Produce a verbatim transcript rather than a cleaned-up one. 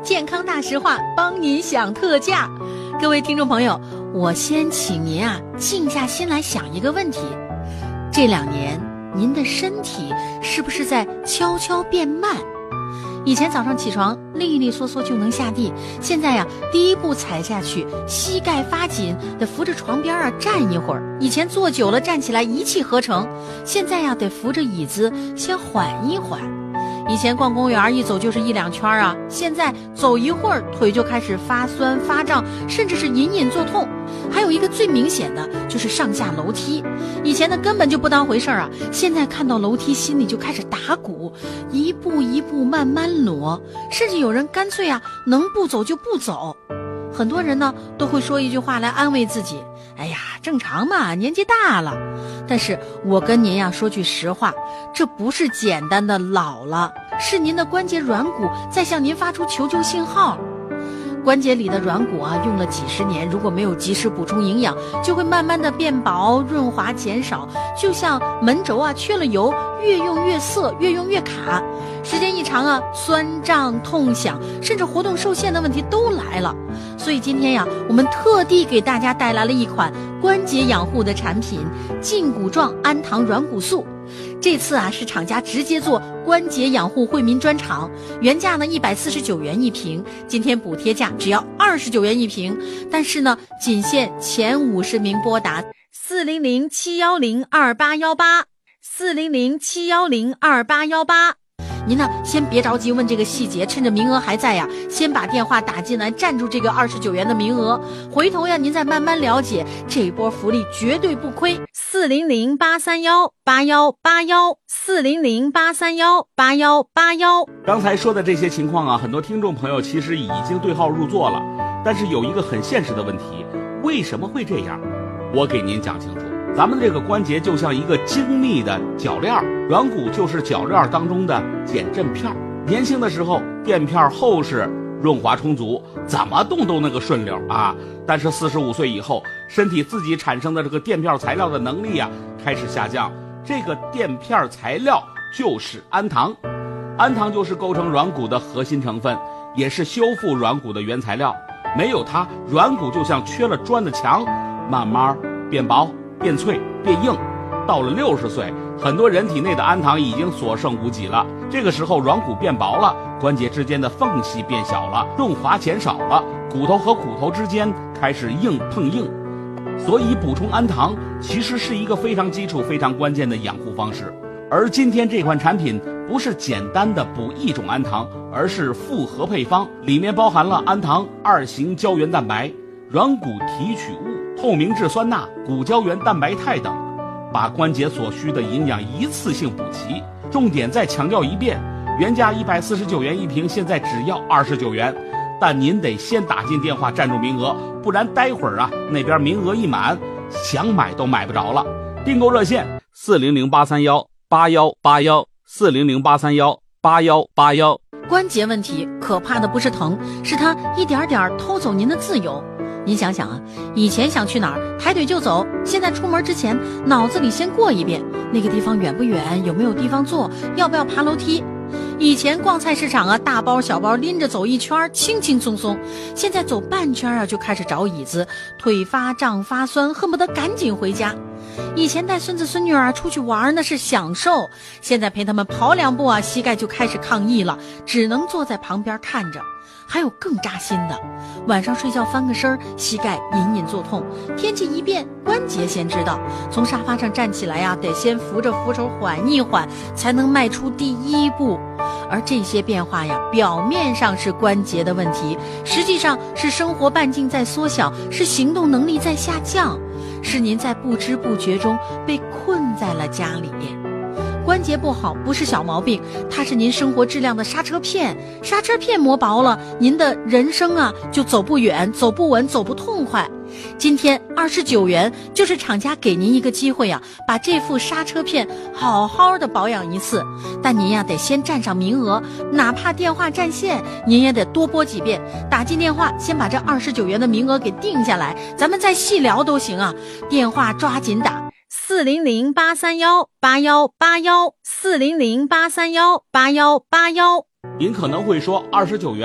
健康大实话，帮您享特价。各位听众朋友，我先请您啊静下心来想一个问题：这两年您的身体是不是在悄悄变慢？以前早上起床利利索索就能下地，现在呀第一步踩下去膝盖发紧，得扶着床边啊站一会儿。以前坐久了站起来一气呵成，现在呀得扶着椅子先缓一缓。以前逛公园一走就是一两圈啊，现在走一会儿腿就开始发酸发胀，甚至是隐隐作痛。还有一个最明显的就是上下楼梯，以前呢根本就不当回事啊，现在看到楼梯心里就开始打鼓，一步一步慢慢挪，甚至有人干脆啊能不走就不走。很多人呢都会说一句话来安慰自己，哎呀正常嘛，年纪大了。但是我跟您呀说句实话，这不是简单的老了，是您的关节软骨在向您发出求救信号。关节里的软骨啊用了几十年，如果没有及时补充营养，就会慢慢的变薄，润滑减少，就像门轴啊缺了油，越用越涩，越用越卡。时间一长啊，酸胀痛响，甚至活动受限的问题都来了。所以今天呀，我们特地给大家带来了一款关节养护的产品——胫骨状氨糖软骨素。这次啊是厂家直接做关节养护惠民专场，原价呢一百四十九元一瓶，今天补贴价只要二十九元一瓶。但是呢，仅限前五十名拨打四零零七幺零二八幺八四零零七幺零二八幺八。您呢先别着急问这个细节，趁着名额还在呀，先把电话打进来，占住这个二十九元的名额，回头呀您再慢慢了解，这一波福利绝对不亏。四零零八三幺八幺八幺四零零八三幺八幺八幺。 刚才说的这些情况啊，很多听众朋友其实已经对号入座了，但是有一个很现实的问题，为什么会这样？我给您讲清楚。咱们这个关节就像一个精密的铰链，软骨就是铰链当中的减震片。年轻的时候垫片厚实，润滑充足，怎么动都那个顺溜啊。但是四十五岁以后，身体自己产生的这个垫片材料的能力啊开始下降。这个垫片材料就是氨糖，氨糖就是构成软骨的核心成分，也是修复软骨的原材料。没有它，软骨就像缺了砖的墙，慢慢变薄变脆变硬。到了六十岁，很多人体内的氨糖已经所剩无几了。这个时候软骨变薄了，关节之间的缝隙变小了，润滑减少了，骨头和骨头之间开始硬碰硬。所以补充氨糖其实是一个非常基础非常关键的养护方式。而今天这款产品不是简单的补一种氨糖，而是复合配方，里面包含了氨糖、二型胶原蛋白、软骨提取物、透明质酸钠、骨胶原蛋白肽等，把关节所需的营养一次性补齐。重点再强调一遍，原价一百四十九元一瓶，现在只要二十九元。但您得先打进电话占住名额，不然待会儿啊那边名额一满，想买都买不着了。订购热线四零零八三幺八幺八幺四零零八三幺八幺八幺。 关节问题可怕的不是疼，是它一点点偷走您的自由。您想想啊，以前想去哪儿抬腿就走，现在出门之前脑子里先过一遍，那个地方远不远，有没有地方坐，要不要爬楼梯。以前逛菜市场啊，大包小包拎着走一圈轻轻松松，现在走半圈啊就开始找椅子，腿发胀发酸，恨不得赶紧回家。以前带孙子孙女儿出去玩那是享受，现在陪他们跑两步啊，膝盖就开始抗议了，只能坐在旁边看着。还有更扎心的，晚上睡觉翻个身，膝盖隐隐作痛，天气一变，关节先知道，从沙发上站起来呀、啊，得先扶着扶手缓一缓，才能迈出第一步。而这些变化呀，表面上是关节的问题，实际上是生活半径在缩小，是行动能力在下降，是您在不知不觉中被困在了家里。关节不好不是小毛病，它是您生活质量的刹车片，刹车片磨薄了，您的人生啊就走不远，走不稳，走不痛快。今天二十九元就是厂家给您一个机会啊，把这副刹车片好好的保养一次。但您呀得先占上名额，哪怕电话占线，您也得多拨几遍，打进电话先把这二十九元的名额给定下来，咱们再细聊都行啊。电话抓紧打。四零零八三幺八幺八幺四零零八三幺八幺八幺。 您可能会说二十九元